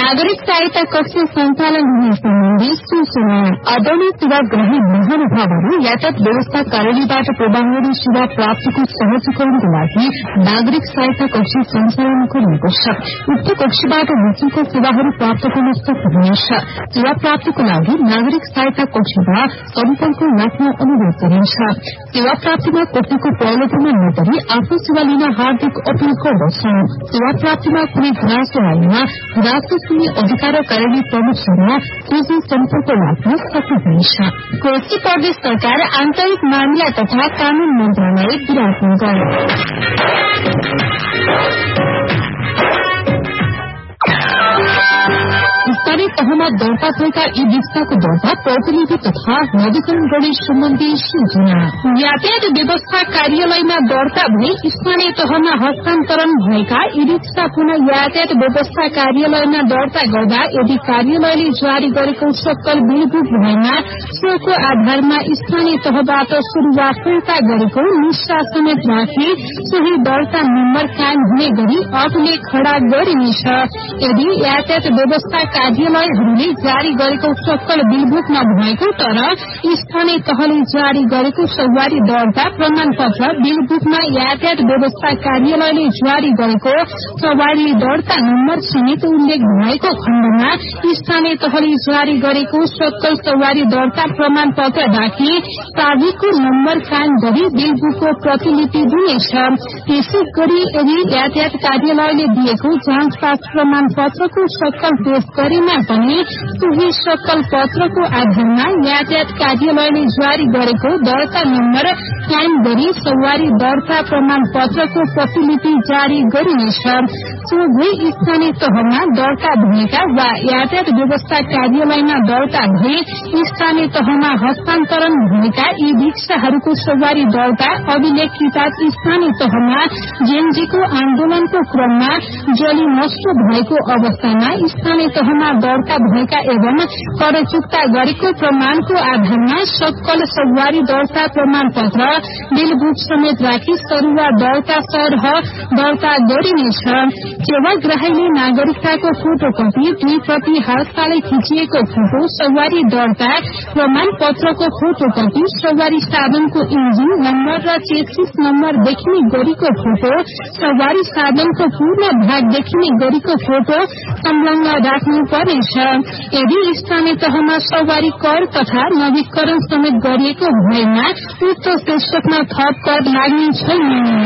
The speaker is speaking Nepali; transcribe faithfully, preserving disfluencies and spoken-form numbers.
नागरिक सहायता कक्ष सञ्चालन हुने सम्बन्धी सूचना। आदरणीय सेवाग्राही महानुभावहरू यातायात व्यवस्था कार्यालयबाट प्रवाहहरू सेवा प्राप्तिको सहजीकरणको लागि नागरिक सहायता कक्ष सञ्चालन गरिएको छ। उक्त कक्षबाट मुख्यको सेवाहरू प्राप्त गर्न सक्नुहुनेछ। सेवा प्राप्तिको लागि नागरिक सहायता कक्षमा सम्पर्क राख्न अनुरोध गरिन्छ। सेवा प्राप्तिमा कसैको प्रलोभनमा नपरी आफ्नो सेवा लिन हार्दिक अपील गर्दछौं। सेवा प्राप्तिमा कुनै गुनासो आएमा गुनासो सुन्ने अधिकार कार्यालय प्रमुखसँग सोझै सम्पर्क राख्न सक्नुहुनेछ। कोशी प्रदेश सरकार आन्तरिक मामिला तथा कानून मन्त्रालय विराटनगर। स्थानीय तहमा दर्ता भएका ई रिक्साको दर्ता प्रतिनिधि तथा नवीकरण गर्ने सम्बन्धी सूचना। यातायात व्यवस्था कार्यालयमा दर्ता भई स्थानीय तहमा हस्तान्तरण भएका ई रिक्सा पुनः यातायात व्यवस्था कार्यालयमा दर्ता गर्दा यदि कार्यालयले जारी गरेको सक्कल बिलबुक भएमा सोको आधारमा स्थानीय तहबाट सुरुवात फिर्ता गरेको निष्ठा समेत राखी सोही दर्ता नम्बर कायम हुने गरी अभिलेख खड़ा गरिनेछ। यदि यातायात व्यवस्था कार्यालयहरूले जारी गरेको सक्कल बिलबुक नभएको तर स्थानीय तहले जारी गरेको सवारी दर्ता प्रमाण पत्र बिलबुकमा यातायात व्यवस्था कार्यालयले जारी गरेको सवारी दर्ता नम्बर समेत उल्लेख भएको खण्डमा स्थानीय तहले जारी गरेको सक्कल सवारी दर्ता प्रमाण पत्र राखी प्राविधिकको नम्बर कायम गरी बिलबुकको प्रतिलिपि दिनेछ। त्यसै गरी यदि यातायात कार्यालयले दिएको जाँच पास प्रमाण पत्रको सक्कल पेश गरेमा पनि सोही सक्कल पत्रको आधारमा यातायात कार्यालयले जारी गरेको दर्ता नम्बर कायम गरी सवारी दर्ता प्रमाण पत्रको प्रतिलिपि जारी गरिनेछ। सोझै स्थानीय तहमा दर्ता भएका वा यातायात व्यवस्था कार्यालयमा दर्ता भई स्थानीय तहमा हस्तान्तरण भएका यी रिक्साहरूको सवारी दर्ता अभिलेख किताब स्थानीय तहमा जेएनजीको आन्दोलनको क्रममा जली नष्ट भएको अवस्थामा स्थानीय तहमा दर्ता भएका एवं कर चुक्ता गरेको प्रमाणको आधारमा सक्कल सवारी दर्ता प्रमाण पत्र बिलबुक समेत राखी सरुवा दर्ता सरह दर्ता गरिनेछ। सेवाग्राहीले नागरिकताको फोटोकपी दुई प्रति हालसालै खिचिएको फोटो सवारी दर्ता प्रमाण पत्रको फोटोकपी सवारी साधनको इन्जिन नम्बर र चेसिस नम्बर देखिने गरीको फोटो सवारी साधनको पूर्ण भाग देखिने गरीको फोटो संलग्न राख्नु पर्नेछ। यदि स्थानीय तहमा सवारी कर तथा नवीकरण समेत गरिएको भएमा उक्त शीर्षकमा थप कर लाग्ने छैन।